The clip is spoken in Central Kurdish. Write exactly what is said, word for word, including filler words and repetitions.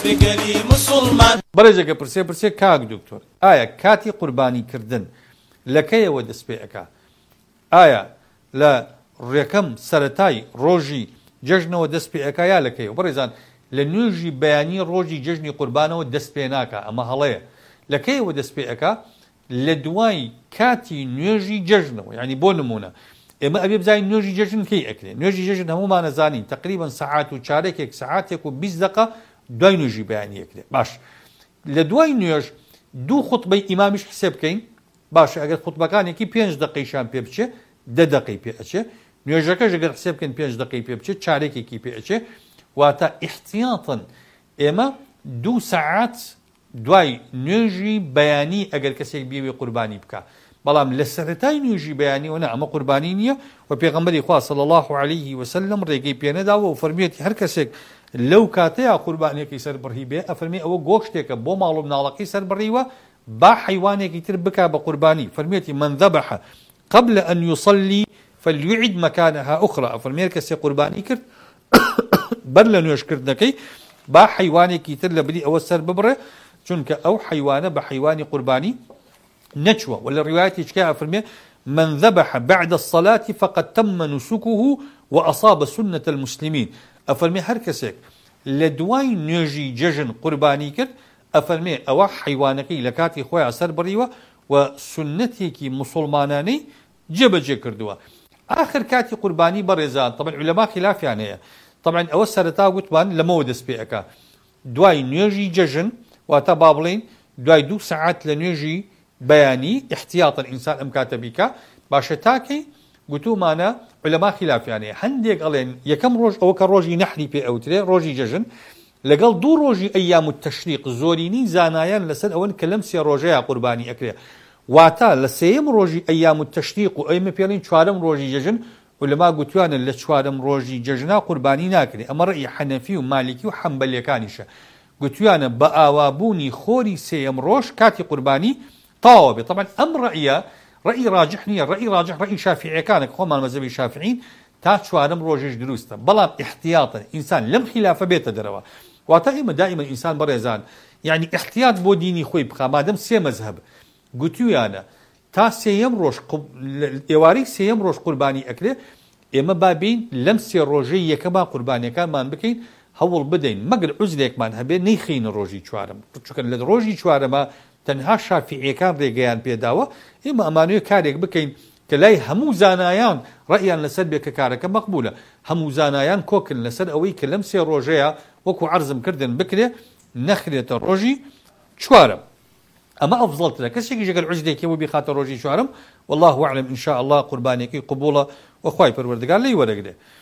بەڕێزێکە پرسێ پرسێ کاک دکتۆر ئایا کاتی قوربانی کردن لەکەیەوە دەست پێ ئەکا؟ ئایا لە ڕێکەم سەرەتای ڕۆژی جەژنەوە دەست پێ ئەکا یا لەکەیەوە؟ بەڕێزان لە نوێژی بەیانی ڕۆژی جەژنی قوربانەوە دەست پێ ناکە، ئەمە هەڵەیە. لەکەیەوە دەست پێ ئەکا؟ لە دوای کاتی نوێژی جەژنەوە. یعنی بۆ نمونە ئێمە ئەبێ بزانین نوێژی جەژن کەی ئەکرێ. نوێژی جەژن هەمومان نەزانین تقریبا سەعات و چارەکێک سەعاتێک و بیست دقە دوای نوێژی بەیانی ئەکرێ. باش لە دوای نوێژ دوو خوتبەی ئیمامیش حسێب بکەین. باش ئەگەر خوتبەکانێکی پێنج دقەیشان پێ بچێ دە دقەی پێ ئەچێ، نوێژەکەش ئەگەر حسێب بکەین پێنج دقەی پێ بچێت چارێکێکی پێ ئەچێ، واتە ئیحتیاطن ئێمە دوو سەعات دوای نوێژی بەیانی ئەگەر کەسێک بێوێ قوربانی بکە. بەڵام لە سەرەتای نوێژی بەیانیەوە نە، ئەمە قوربانی نییە. و پێغەمبەری خوا صلی الله علیه وسلم ڕێگەی پێ نەداوە و فەرمێتی هەر کەسێک لەو کاتەیە قوربانیەکەی سەربڕی بێ ئەفەرمێ ئەوە گۆشتێکە بۆ ماڵ و مناڵەکەی سەربڕیوە با حیوانێکی تر بکا بە قوربانی. فەرمێتی من ذبح قبل أن يصلي فليعد مكانها أخرى. أفرمي كسي قرباني كرت بر لە نوێژکردنەکەی با حیوانێکی تر لە بری ئەوە سەر ببڕێ، چونکە ئەو حیوانە بە حیوانی قوربانی نەچوە. ولا ڕوايەتی چکە ئەفرمێ من ذبح بعد الصلاة فقد تم نسكه وأصاب سنة المسلمين. ئەفەرمێ هەر کەسێک لە دوای نوێژی جەژن قوربانی کرد ئەفەرمێ ئەوە حیوانەکەی لە کاتی خۆیان سەر بڕیوە و سنەتێکی مسلمانانەی جێبەجێ کردووە. آخر کاتی قوربانی بەڕێزان طبعا علەما خلافیان هەیە. طبعا ئەوە سەرەتا گوتمان لەمەوە دەست پێ ئەکا دوای نوێژی جەژن، واتە با بڵێن دوای دوو سەعات لە نوێژی بەیانی احتیاطن ئینسان ئەم کاتە بیکە. باشە تاکەی گوتومانە علەما خلافیان هەیە. هەندێک ئەڵێن یەکەم ڕۆژ ئەوە کە ڕۆژی نەحری پێ ئەوترێ ڕۆژی جەژن لەگەڵ دوو ڕۆژی ئەیام التەشریق زۆرینی زانایان لەسەر ئەوەن کە لەم سێ ڕۆژەیە قوربانی ئەکرێ. واتە لە سێیەم ڕۆژی ئەیام التەشریق و ئەمە پێڵین چوارەم ڕۆژی جەژن ولەما گوتوانە لە چوارەم ڕۆژی جەژنا قوربانی ناکرێ. ئەمە ڕێی حەنەفی و مالیکی و حەمبەلیەکانیشە. گوتوانە بە ئاوابوونی خۆری سێیەم ڕۆژ کاتی قوربانی تاوە بێت. طبعا ئەم ڕەئیە ڕەئی ڕاجح نییە، ڕەئی ڕاجح ڕەئی شافعیەکانە کە خۆمان مەذهبی شافعین تا چوارەم ڕۆژش دروستە. بەڵام احتیاطن ئینسان لەم خلافە بێتە دەرەوە. واتە ئێمە دائیمەن ئینسان بەڕێزان یعنی احتیاط بۆ دینی خۆی بخا مادەم سێ مەذهب گوتویانە تا سێیەم ڕۆژ ئێوارەی سێیەم ڕۆژ قوربانی ئەکرێ ئێمە بابین لەم سێ ڕۆژەی یەکەما قوربانیەکانمان بکەین هەوڵ بدەین مەگەر عوزرێکمان هەبێ نەیخینە ڕۆژی چوارەم، چونکە لە ڕۆژی چوارەمە تەنها شافعیەکان ڕێگەیان پێداوە. ئێمە ئەمانوێ کارێک بکەین کە لای هەموو زانایان ڕەئیان لەسەر بێ کە کارەکە مەقبولە. هەموو زانایان کۆکن لەسەر ئەوەی کە لەم سێ ڕۆژەیە وەکو عەرزم کردن بکرێ نەخرێتە ڕۆژی چوارەم. ئەمە ئەفزەڵترە. کەسێکی ژەگەر عوزرێکی بۆ بیخاتە ڕۆژی چوارەم والله ئەعلەم ئینشاء الله قوربانیەکەی قبوڵە و خوای پەروەردگار لێی وەرەگرێ.